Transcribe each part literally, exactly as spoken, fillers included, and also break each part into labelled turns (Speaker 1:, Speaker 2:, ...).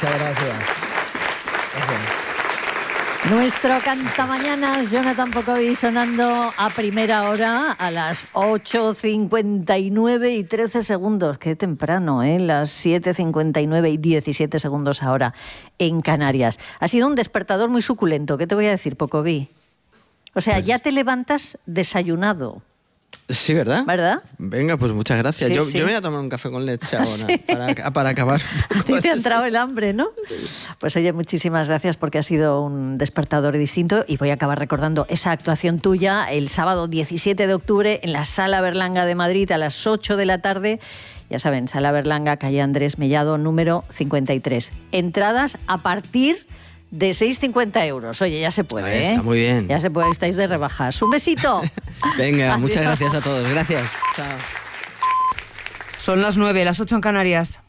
Speaker 1: Muchas gracias. Gracias.
Speaker 2: Nuestro cantamañanas, Jonathan Pocoví, sonando a primera hora a las ocho cincuenta y nueve y trece segundos. Qué temprano, ¿eh? Las siete cincuenta y nueve y diecisiete segundos ahora en Canarias. Ha sido un despertador muy suculento. ¿Qué te voy a decir, Pocoví? O sea, pues... ya te levantas desayunado.
Speaker 3: Sí, ¿verdad?
Speaker 2: ¿Verdad?
Speaker 3: Venga, pues muchas gracias.
Speaker 2: Sí,
Speaker 3: yo,
Speaker 2: sí.
Speaker 3: yo me voy a tomar un café con leche ahora,
Speaker 2: ¿Sí?
Speaker 3: para, para acabar.
Speaker 2: A ti te ha entrado el hambre, ¿no? Sí. Pues oye, muchísimas gracias porque ha sido un despertador distinto y voy a acabar recordando esa actuación tuya el sábado diecisiete de octubre en la Sala Berlanga de Madrid a las ocho de la tarde. Ya saben, Sala Berlanga, calle Andrés Mellado, número cincuenta y tres. Entradas a partir de seis cincuenta euros. Oye, ya se puede,
Speaker 3: Ahí
Speaker 2: ¿eh?
Speaker 3: Está muy bien.
Speaker 2: Ya se puede, estáis de rebajas. Un besito.
Speaker 3: Venga,
Speaker 2: Adiós.
Speaker 3: Muchas gracias a todos. Gracias. Chao.
Speaker 4: Son las nueve, las ocho en Canarias.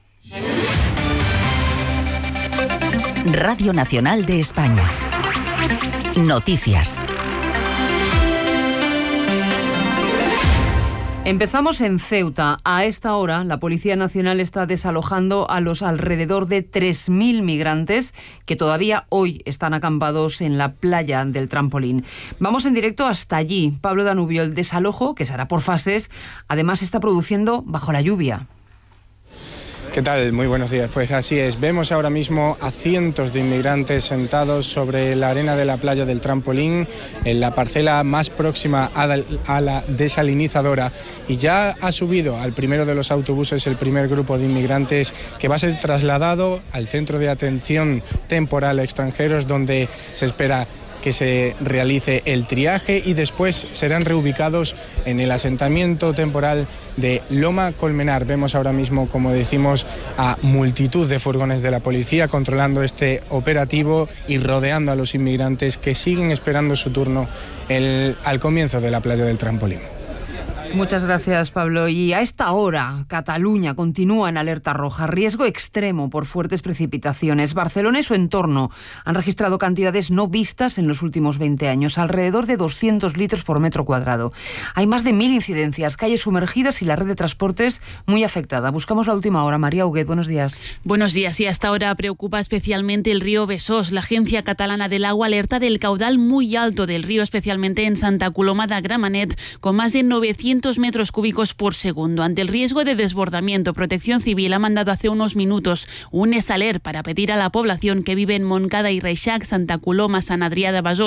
Speaker 5: Radio Nacional de España. Noticias.
Speaker 4: Empezamos en Ceuta. A esta hora, la Policía Nacional está desalojando a los alrededor de tres mil migrantes que todavía hoy están acampados en la playa del Trampolín. Vamos en directo hasta allí. Pablo Danubio, el desalojo, que se hará por fases, además se está produciendo bajo la lluvia.
Speaker 6: ¿Qué tal? Muy buenos días. Pues así es. Vemos ahora mismo a cientos de inmigrantes sentados sobre la arena de la playa del Trampolín, en la parcela más próxima a la desalinizadora. Y ya ha subido al primero de los autobuses el primer grupo de inmigrantes que va a ser trasladado al Centro de Atención Temporal a Extranjeros, donde se espera que se realice el triaje y después serán reubicados en el asentamiento temporal de Loma Colmenar. Vemos ahora mismo, como decimos, a multitud de furgones de la policía controlando este operativo y rodeando a los inmigrantes que siguen esperando su turno el, al comienzo de la playa del Trampolín.
Speaker 4: Muchas gracias, Pablo. Y a esta hora, Cataluña continúa en alerta roja, riesgo extremo por fuertes precipitaciones. Barcelona y su entorno han registrado cantidades no vistas en los últimos veinte años, alrededor de doscientos litros por metro cuadrado. Hay más de mil incidencias, calles sumergidas y la red de transportes muy afectada. Buscamos la última hora. María Huguet, buenos días.
Speaker 7: Buenos días. Y hasta ahora preocupa especialmente el río Besós. La Agencia Catalana del Agua alerta del caudal muy alto del río, especialmente en Santa Coloma de Gramenet, con más de novecientos metros cúbicos por segundo. Ante el riesgo de desbordamiento, Protección Civil ha mandado hace unos minutos un esaler para pedir a la población que vive en Montcada y Reixac, Santa Coloma, San Adrià de Besòs